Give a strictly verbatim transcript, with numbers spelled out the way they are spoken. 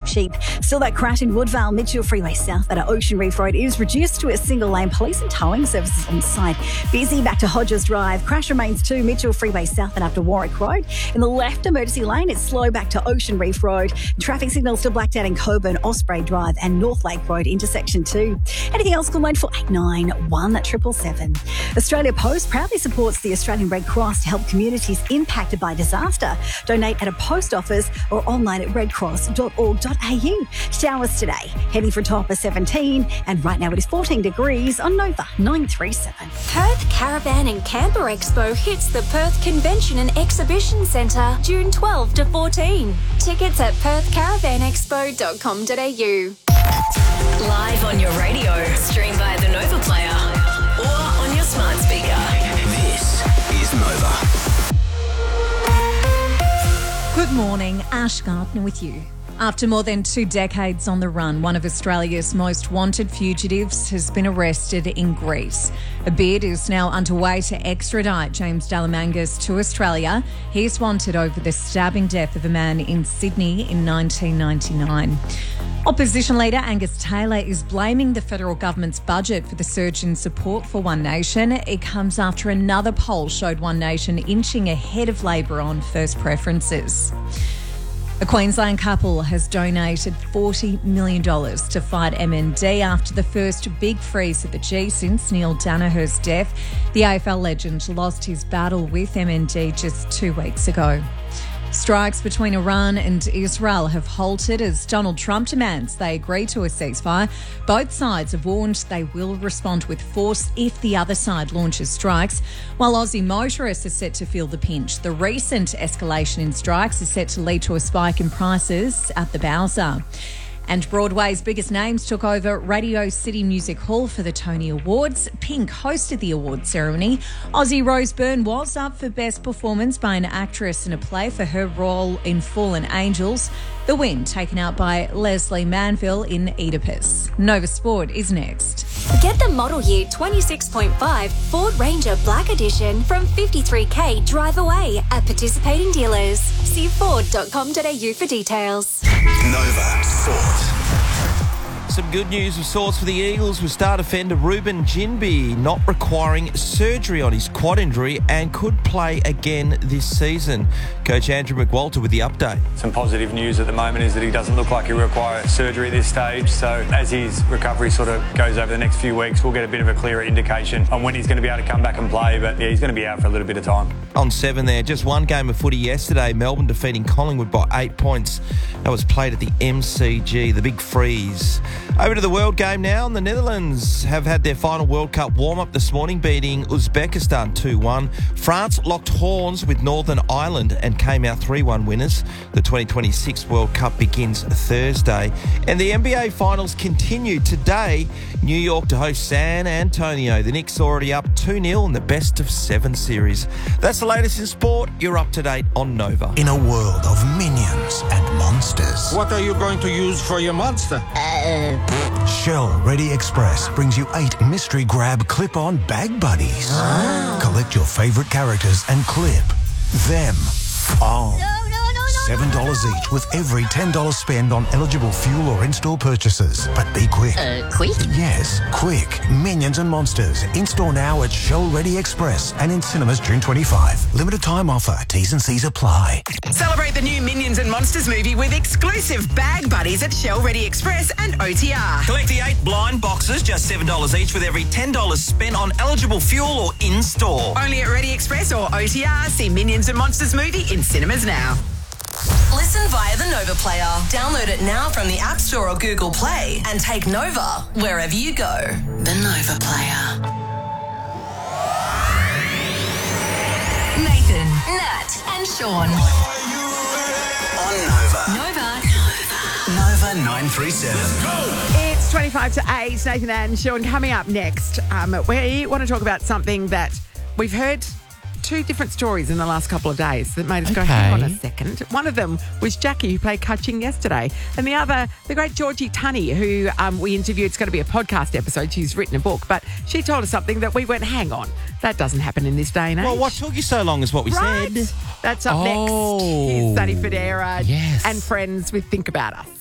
cheap. Still, that crash in Woodvale, Mitchell Freeway South at Ocean Reef Road is reduced to a single lane. Police and towing services on site. Busy back to Hodges Drive. Crash remains to Mitchell Freeway South and up to Warwick Road. In the left emergency lane, it's slow back to Ocean Reef Road. Traffic signals still blacked out in Coburn, Osprey Drive and North Lake Road intersection two. Anything else, call line for eight nine one seven seven. Australia Post proudly supports the Australian Red Cross to help communities impacted by disaster. Donate at a post office or online at red cross dot org dot a u. Showers today, heading for a top of seventeen, and right now it is fourteen degrees on Nova nine three seven. Perth Caravan and Camper Expo hits the Perth Convention and Exhibition Centre June twelfth to fourteen. Tickets at perth caravan expo dot com dot a u. Live on your radio, stream via the Nova Player or on your smart speaker. This is Nova. Good morning, Ash Gardner with you. After more than two decades on the run, one of Australia's most wanted fugitives has been arrested in Greece. A bid is now underway to extradite James Dalamangas to Australia. He is wanted over the stabbing death of a man in Sydney in nineteen ninety-nine. Opposition leader Angus Taylor is blaming the federal government's budget for the surge in support for One Nation. It comes after another poll showed One Nation inching ahead of Labor on first preferences. A Queensland couple has donated forty million dollars to fight M N D after the first big freeze at the G since Neil Danaher's death. The A F L legend lost his battle with M N D just two weeks ago. Strikes between Iran and Israel have halted as Donald Trump demands they agree to a ceasefire. Both sides have warned they will respond with force if the other side launches strikes, while Aussie motorists are set to feel the pinch. The recent escalation in strikes is set to lead to a spike in prices at the Bowser. And Broadway's biggest names took over Radio City Music Hall for the Tony Awards. Pink hosted the awards ceremony. Aussie Rose Byrne was up for Best Performance by an Actress in a Play for her role in Fallen Angels. The win taken out by Leslie Manville in Oedipus. Nova Sport is next. Get the model year twenty-six point five Ford Ranger Black Edition from fifty-three K drive away at participating dealers. See ford dot com dot a u for details. Nova Sport. Some good news of sorts for the Eagles with star defender Ruben Ginbey not requiring surgery on his quad injury and could play again this season. Coach Andrew McWalter with the update. Some positive news at the moment is that he doesn't look like he'll require surgery at this stage. So as his recovery sort of goes over the next few weeks, we'll get a bit of a clearer indication on when he's going to be able to come back and play. But yeah, he's going to be out for a little bit of time. On seven there, just one game of footy yesterday. Melbourne defeating Collingwood by eight points. That was played at the M C G, the big freeze. Over to the World Game now. The Netherlands have had their final World Cup warm-up this morning, beating Uzbekistan two one. France locked horns with Northern Ireland and came out three one winners. The twenty twenty-six World Cup begins Thursday. And the N B A Finals continue today. New York to host San Antonio. The Knicks already up two nil in the best of seven series. That's the latest in sport. You're up to date on Nova. In a world of minions and monsters, What are you going to use for your monster? Shell Ready Express brings you eight mystery grab clip-on bag buddies. Collect your favourite characters and clip them on. seven dollars each with every ten dollars spend on eligible fuel or in-store purchases. But be quick. Uh, quick? Yes, quick. Minions and Monsters. In-store now at Shell Ready Express and in cinemas June twenty-fifth. Limited time offer. T's and C's apply. Celebrate the new Minions and Monsters movie with exclusive bag buddies at Shell Ready Express and O T R. Collect the eight blind boxes, just seven dollars each with every ten dollars spent on eligible fuel or in-store. Only at Ready Express or O T R. See Minions and Monsters movie in cinemas now. Listen via the Nova Player. Download it now from the App Store or Google Play and take Nova wherever you go. The Nova Player. Nathan, Nat and Sean. On Nova. Nova. Nova nine three seven. It's twenty-five to eight. Nathan and Sean coming up next. Um, we want to talk about something that we've heard two different stories in the last couple of days that made us go, hang on a second. One of them was Jackie, who played Kaching yesterday. And the other, the great Georgie Tunney, who um, we interviewed. It's going to be a podcast episode. She's written a book. But she told us something that we went, hang on, that doesn't happen in this day and age. Well, what took you so long is what we right. said. That's up Oh, next. Here's Sunny Federa yes. and friends with Think About Us.